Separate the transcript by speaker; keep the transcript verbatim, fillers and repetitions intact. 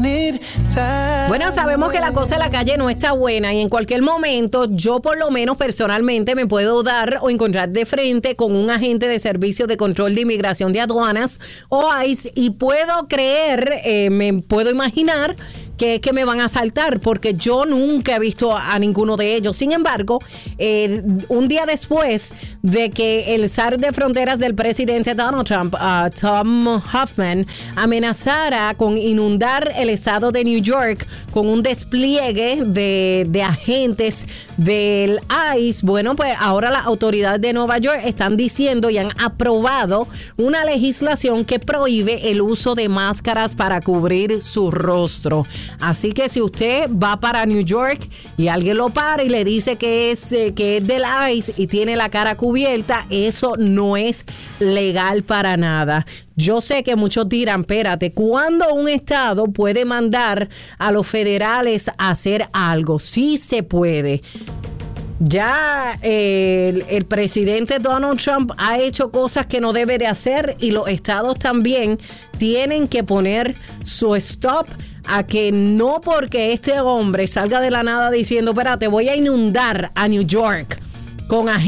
Speaker 1: Bueno, sabemos que la cosa en la calle no está buena y en cualquier momento yo por lo menos personalmente me puedo dar o encontrar de frente con un agente de Servicio de Control de Inmigración de Aduanas o ICE y puedo creer, eh, me puedo imaginar que es que me van a asaltar porque yo nunca he visto a, a ninguno de ellos. Sin embargo, eh, un día después de que el zar de fronteras del presidente Donald Trump, uh, Tom Hoffman, amenazara con inundar el estado de New York con un despliegue de, de agentes del ICE, bueno, pues ahora las autoridades de Nueva York están diciendo y han aprobado una legislación que prohíbe el uso de máscaras para cubrir su rostro. Así que si usted va para New York y alguien lo para y le dice que es, eh, que es del ICE y tiene la cara cubierta, eso no es legal para nada. Yo sé que muchos dirán, espérate, ¿cuándo un estado puede mandar a los federales a hacer algo? Sí se puede. Ya eh, el, el presidente Donald Trump ha hecho cosas que no debe de hacer y los estados también tienen que poner su stop a que no porque este hombre salga de la nada diciendo, espérate, voy a inundar a New York con agentes